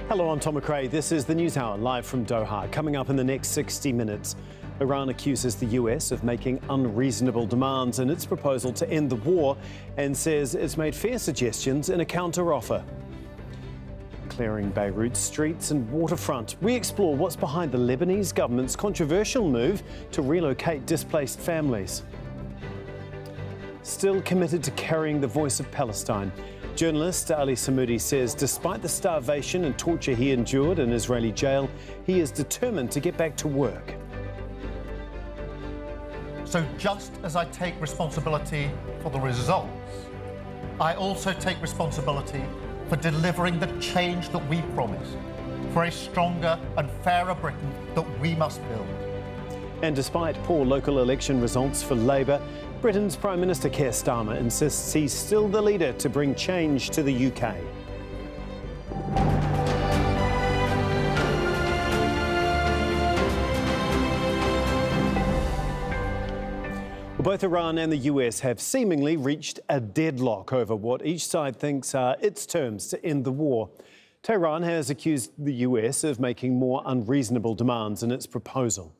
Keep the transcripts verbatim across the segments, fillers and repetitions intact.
Hello, I'm Tom McRae. This is the News Hour, live from Doha. Coming up in the next sixty minutes, Iran accuses the U S of making unreasonable demands in its proposal to end the war and says it's made fair suggestions in a counter-offer. Clearing Beirut's streets and waterfront, we explore what's behind the Lebanese government's controversial move to relocate displaced families. Still committed to carrying the voice of Palestine, journalist Ali Samoudi says despite the starvation and torture he endured in Israeli jail, he is determined to get back to work. So just as I take responsibility for the results, I also take responsibility for delivering the change that we promised, for a stronger and fairer Britain that we must build. And despite poor local election results for Labour, Britain's Prime Minister Keir Starmer insists he's still the leader to bring change to the U K. Both Iran and the U S have seemingly reached a deadlock over what each side thinks are its terms to end the war. Tehran has accused the U S of making more unreasonable demands in its proposal.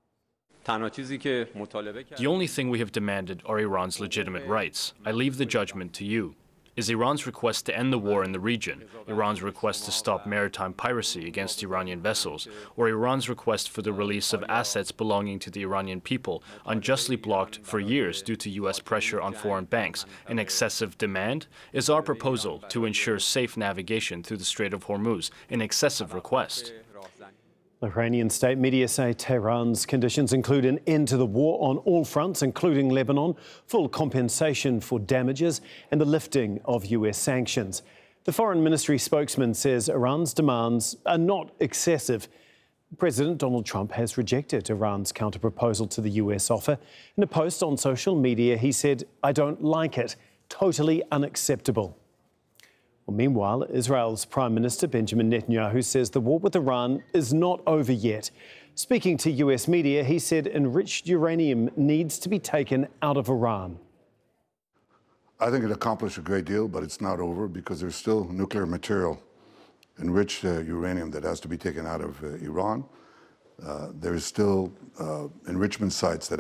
The only thing we have demanded are Iran's legitimate rights. I leave the judgment to you. Is Iran's request to end the war in the region, Iran's request to stop maritime piracy against Iranian vessels, or Iran's request for the release of assets belonging to the Iranian people, unjustly blocked for years due to U S pressure on foreign banks, an excessive demand? Is our proposal to ensure safe navigation through the Strait of Hormuz an excessive request? Iranian state media say Tehran's conditions include an end to the war on all fronts, including Lebanon, full compensation for damages, and the lifting of U S sanctions. The Foreign Ministry spokesman says Iran's demands are not excessive. President Donald Trump has rejected Iran's counter-proposal to the U S offer. In a post on social media, he said, "I don't like it. Totally unacceptable." Well, meanwhile, Israel's Prime Minister Benjamin Netanyahu says the war with Iran is not over yet. Speaking to U S media, he said enriched uranium needs to be taken out of Iran. I think it accomplished a great deal, but it's not over because there's still nuclear material, enriched uh, uranium, that has to be taken out of uh, Iran. Uh, there's still uh, enrichment sites that